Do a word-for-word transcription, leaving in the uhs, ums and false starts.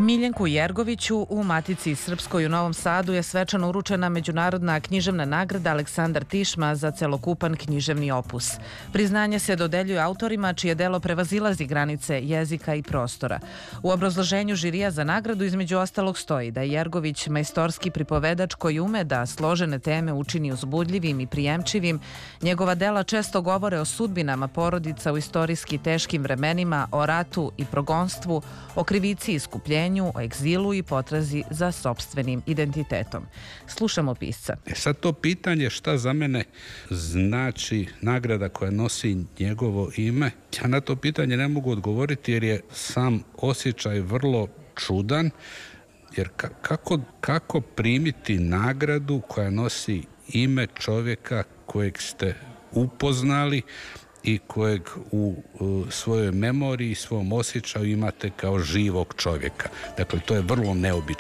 Miljenku Jergoviću u Matici Srpskoj u Novom Sadu je svečano uručena međunarodna književna nagrada Aleksandar Tišma za celokupan književni opus. Priznanje se dodeljuje autorima čije delo prevazilazi granice jezika i prostora. U obrazloženju žirija za nagradu između ostalog stoji da je Jergović majstorski pripovedač koji ume da složene teme učini uzbudljivim i prijemčivim. Njegova dela često govore o sudbinama porodica u istorijski teškim vremenima, o ratu i progonstvu, o krivici i iskupljenju, o egzilu i potrazi za sopstvenim identitetom. Slušamo pisca. E sad to pitanje šta za mene znači nagrada koja nosi njegovo ime, ja na to pitanje ne mogu odgovoriti jer je sam osjećaj vrlo čudan, jer kako, kako primiti nagradu koja nosi ime čovjeka kojeg ste upoznali i kojeg u, u svojoj memoriji i svom osjećaju imate kao živog čovjeka. Dakle, to je vrlo neobično.